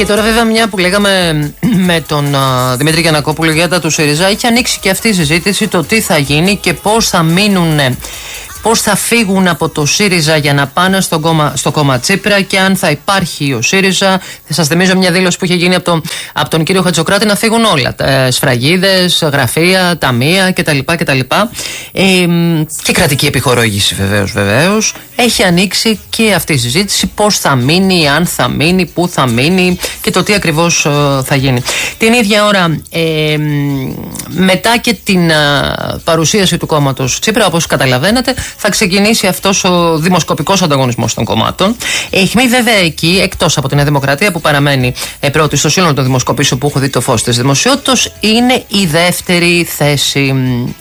Και τώρα, βέβαια, μια που λέγαμε με τον Δημήτρη Γιαννακόπουλο για τα του ΣΥΡΙΖΑ, έχει ανοίξει και αυτή η συζήτηση το τι θα γίνει και πώς θα μείνουν. Πώς θα φύγουν από το ΣΥΡΙΖΑ για να πάνε στο κόμμα Τσίπρα και αν θα υπάρχει ο ΣΥΡΙΖΑ. Θα σας θυμίζω μια δήλωση που είχε γίνει από τον κύριο Χατζοκράτη να φύγουν όλα. Σφραγίδες, γραφεία, ταμεία κτλ. Και κρατική επιχορήγηση βεβαίως. Έχει ανοίξει και αυτή η συζήτηση. Πώς θα μείνει, αν θα μείνει, πού θα μείνει και το τι ακριβώς θα γίνει. Την ίδια ώρα, μετά και την παρουσίαση του κόμματος Τσίπρα, όπως καταλαβαίνετε, θα ξεκινήσει αυτός ο δημοσκοπικός ανταγωνισμός των κομμάτων. Αιχμή βέβαια εκεί, εκτός από τη Νέα Δημοκρατία που παραμένει πρώτη στο σύνολο των δημοσκοπήσεων που έχω δει το φως της δημοσιότητας, είναι η δεύτερη θέση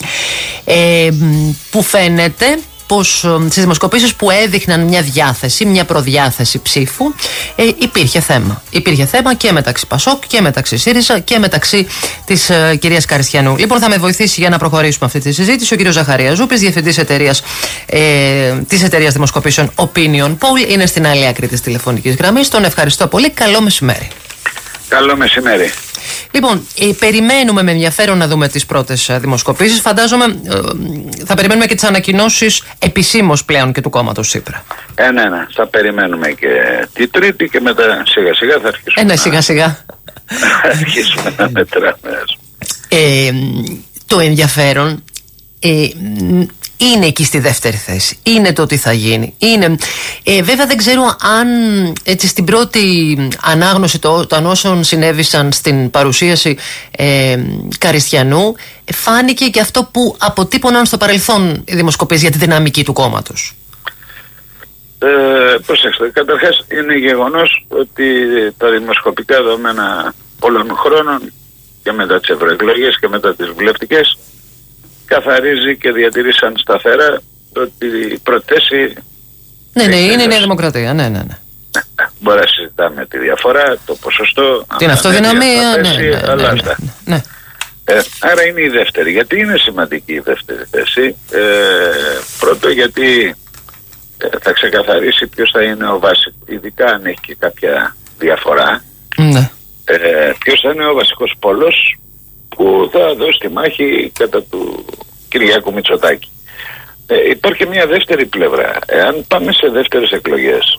που φαίνεται πως στις δημοσκοπήσεις που έδειχναν μια διάθεση, μια προδιάθεση ψήφου, υπήρχε θέμα. Υπήρχε θέμα και μεταξύ Πασόκ και μεταξύ ΣΥΡΙΖΑ και μεταξύ της κυρίας Καριστιανού. Λοιπόν, θα με βοηθήσει για να προχωρήσουμε αυτή τη συζήτηση ο κύριος Ζαχαρίας Ζούπης, διευθυντής της εταιρείας δημοσκοπήσεων Opinion Poll. Είναι στην άλλη άκρη της τηλεφωνικής γραμμής. Τον ευχαριστώ πολύ. Καλό μεσημέρι. Καλό μεσημέρι. Λοιπόν, περιμένουμε με ενδιαφέρον να δούμε τις πρώτες δημοσκοπήσεις. Φαντάζομαι θα περιμένουμε και τις ανακοινώσεις επισήμως πλέον και του κόμματος Τσίπρα. Ναι. Θα περιμένουμε και τη Τρίτη και μετά σιγά σιγά θα αρχίσουμε. Ναι, σιγά σιγά. Θα αρχίσουμε να μετράμε. Το ενδιαφέρον είναι εκεί στη δεύτερη θέση. Είναι το τι θα γίνει. Βέβαια δεν ξέρω αν έτσι στην πρώτη ανάγνωση των όσων συνέβησαν στην παρουσίαση Καριστιανού φάνηκε και αυτό που αποτύπωναν στο παρελθόν οι δημοσκοπήσεις για τη δυναμική του κόμματος. Προσέξτε, καταρχάς είναι γεγονός ότι τα δημοσκοπικά δεδομένα πολλών χρόνων και μετά τις ευρωεκλογές και μετά τις βουλευτικές καθαρίζει και διατηρήσαν σταθερά ότι η πρώτη θέση. Ναι, είναι η Νέα Δημοκρατία. Ναι. Μπορεί να συζητάμε τη διαφορά, το ποσοστό, την αυτοδυναμία, αλλά αυτά. Ναι. Άρα είναι η δεύτερη. Γιατί είναι σημαντική η δεύτερη θέση? Πρώτο, γιατί θα ξεκαθαρίσει ποιος θα είναι ο βασικός, ειδικά αν έχει και κάποια διαφορά. Ναι. Ποιος θα είναι ο βασικός πόλος που θα δώσει τη μάχη κατά του Κυριάκου Μητσοτάκη. Υπάρχει μια δεύτερη πλευρά. Εάν πάμε σε δεύτερες εκλογές,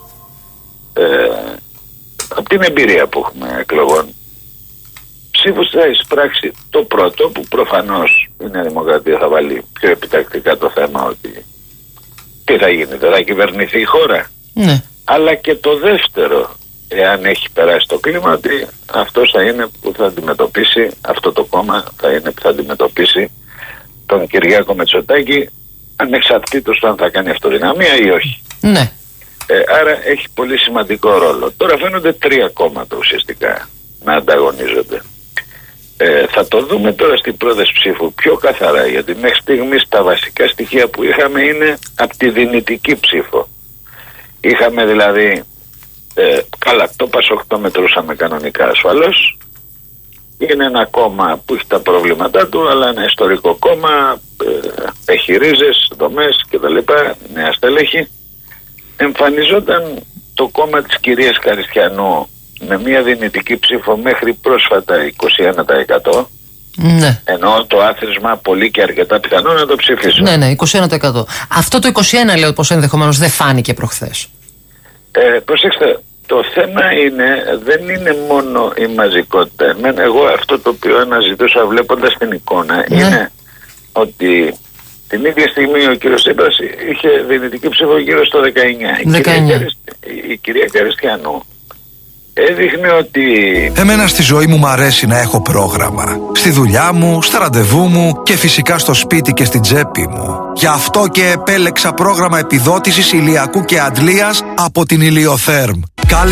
από την εμπειρία που έχουμε εκλογών, ψήφους θα εισπράξει το πρώτο, που προφανώς η Νέα Δημοκρατία θα βάλει πιο επιτακτικά το θέμα ότι τι θα γίνει, δεν θα κυβερνηθεί η χώρα. Ναι. Αλλά και το δεύτερο, εάν έχει περάσει το κλίμα, ότι αυτός θα είναι που θα αντιμετωπίσει, αυτό το κόμμα θα είναι που θα αντιμετωπίσει τον Κυριάκο Μητσοτάκη, ανεξαρτήτως του αν θα κάνει αυτοδυναμία ή όχι. Ναι. Άρα έχει πολύ σημαντικό ρόλο. Τώρα φαίνονται τρία κόμματα ουσιαστικά να ανταγωνίζονται. Θα το δούμε τώρα στην πρόταση ψήφου πιο καθαρά, γιατί μέχρι στιγμής τα βασικά στοιχεία που είχαμε είναι από τη δυνητική ψήφο. Είχαμε δηλαδή καλά, το Πασόκ το μετρούσαμε κανονικά ασφαλώς. Είναι ένα κόμμα που έχει τα προβλήματά του, αλλά ένα ιστορικό κόμμα, έχει ρίζες, δομές κτλ. Νέα στελέχη. Εμφανιζόταν το κόμμα της κυρίας Καριστιανού με μια δυνητική ψήφο μέχρι πρόσφατα 21%. Ναι. Ενώ το άθροισμα πολύ και αρκετά πιθανό να το ψηφίσουν. Ναι, 21%. Αυτό το 21% λέω πως ενδεχομένως δεν φάνηκε προχθές. Προσέξτε, το θέμα δεν είναι μόνο η μαζικότητα. Εγώ αυτό το οποίο αναζητούσα βλέποντας την εικόνα είναι ότι την ίδια στιγμή ο κύριος Τσίπρας είχε δυνητική ψήφο γύρω στο 19. Η κυρία Καριστιανού έδειχνε ότι... Εμένα στη ζωή μου αρέσει να έχω πρόγραμμα. Στη δουλειά μου, στα ραντεβού μου και φυσικά στο σπίτι και στην τσέπη μου. Γι' αυτό και επέλεξα πρόγραμμα επιδότησης ηλιακού και αντλίας από την Ηλιοθέρμ.